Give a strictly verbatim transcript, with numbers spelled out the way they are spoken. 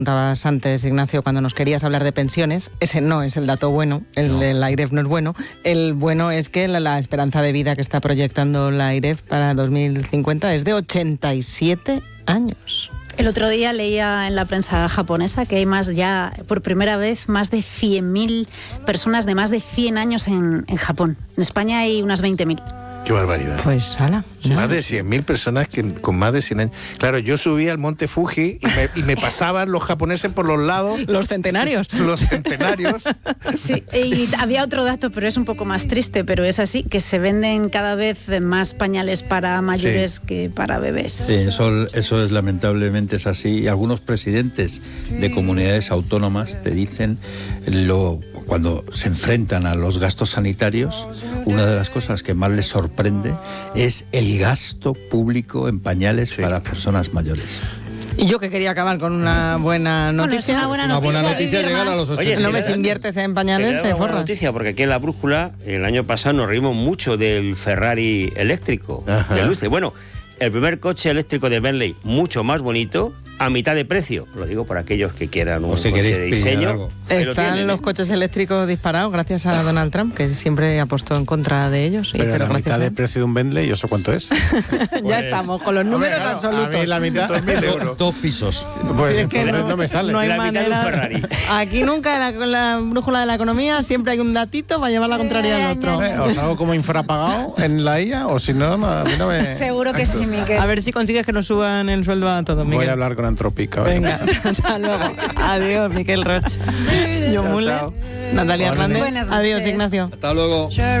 Contabas antes, Ignacio, cuando nos querías hablar de pensiones, ese no es el dato bueno, el no. del AIREF no es bueno. El bueno es que la, la esperanza de vida que está proyectando la AIREF para dos mil cincuenta es de ochenta y siete años. El otro día leía en la prensa japonesa que hay más ya, por primera vez, más de cien mil personas de más de cien años en, en Japón. En España hay unas veinte mil. Qué barbaridad. Pues, ala. ¿No? Más de cien mil personas que, con más de cien años. Claro, yo subía al monte Fuji y me, y me pasaban los japoneses por los lados. Los centenarios. Los centenarios. Sí, y había otro dato, pero es un poco más triste, pero es así, que se venden cada vez más pañales para mayores sí. que para bebés. Sí, eso, eso es lamentablemente es así. Y algunos presidentes de comunidades autónomas te dicen, lo, cuando se enfrentan a los gastos sanitarios, una de las cosas que más les sorprende es el gasto público en pañales sí. para personas mayores. Y yo que quería acabar con una buena noticia. Bueno, es una buena una noticia. Buena noticia llegar a los ochenta. No me si inviertes en pañales, te forras. Noticia, porque aquí en La Brújula, el año pasado nos reímos mucho del Ferrari eléctrico. Ajá. De luces. Bueno, el primer coche eléctrico de Bentley, mucho más bonito, a mitad de precio. Lo digo por aquellos que quieran un si coche de diseño. Están tienen, los ¿eh? coches eléctricos disparados gracias a Donald Trump, que siempre apostó en contra de ellos. Pero, y, pero la mitad de precio de un Bentley, ¿y eso cuánto es? ya pues, estamos con los números claro, absolutos. A mí la mitad, dos mil euros. Dos pisos. Pues sí, es que no, no me sale. No hay la manera. Mitad de un Ferrari. Aquí nunca en la, la brújula de la economía siempre hay un datito para llevar la contraria al otro. Eh, ¿Os hago como infrapagado en la I A? O si no, no, a mí no me... Seguro que sí, Miquel. A ver si consigues que nos suban el sueldo a todos, Miguel. Voy a hablar con Antropica. Venga, hasta luego. Adiós, Miquel Roch. Yo Mule, Natalia Hernández. Adiós, Ignacio. Hasta luego.